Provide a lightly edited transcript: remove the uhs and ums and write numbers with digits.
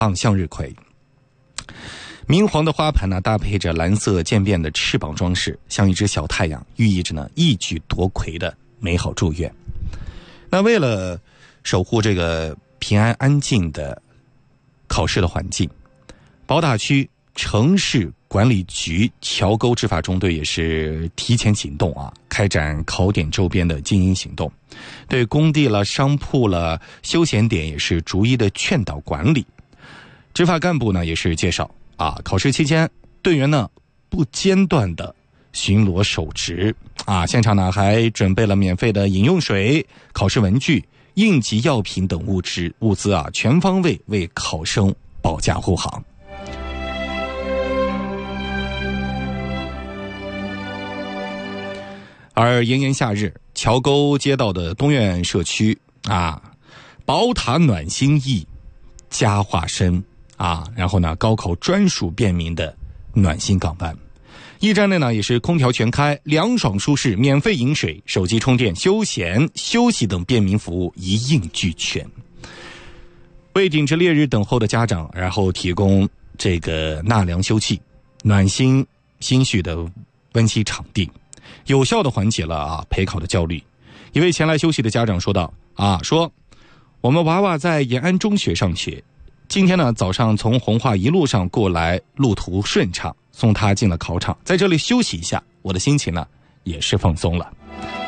向日葵。明黄的花盘呢，搭配着蓝色渐变的翅膀装饰，像一只小太阳，寓意着呢一举夺魁的美好祝愿。那为了守护这个平安安静的考试的环境，宝塔区城市管理局桥沟执法中队也是提前行动啊，开展考点周边的经营行动，对工地了、商铺了、休闲点也是逐一的劝导管理。执法干部呢也是介绍啊，考试期间队员呢不间断的巡逻守值啊，现场呢还准备了免费的饮用水、考试文具、应急药品等物资啊，全方位为考生保驾护航。而炎炎夏日，桥沟街道的东苑社区啊，宝塔暖心驿佳话声啊，然后呢，高考专属便民的暖心港湾。驿站内呢也是空调全开，凉爽舒适，免费饮水、手机充电、休闲休息等便民服务一应俱全。为顶着烈日等候的家长，然后提供这个纳凉休憩、暖心心绪的温馨场地，有效的缓解了陪考的焦虑。一位前来休息的家长说道说我们娃娃在延安中学上学，今天呢早上从红化一路上过来，路途顺畅，送他进了考场，在这里休息一下，我的心情呢也是放松了。